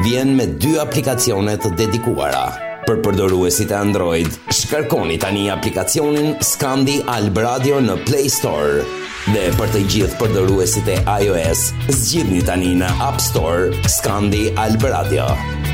vjen me 2 aplikacione të dedikuara. Për përdoruesit e Android, shkarkoni tani aplikacionin Skandi Alb Radio në Play Store. Dhe për të gjithë përdoruesit e iOS, zgjidhni tani në App Store Skandi Alb Radio.